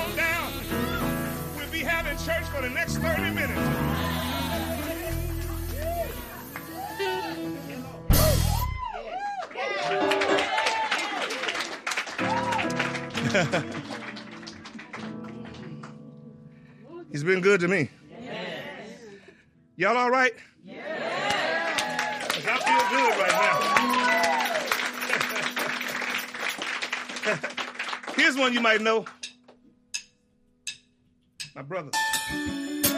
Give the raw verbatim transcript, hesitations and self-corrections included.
on down. We'll be having church for the next thirty minutes. He's been good to me. Yes. Y'all all right? Yes. 'Cause I feel good right now. Here's one you might know. My brother.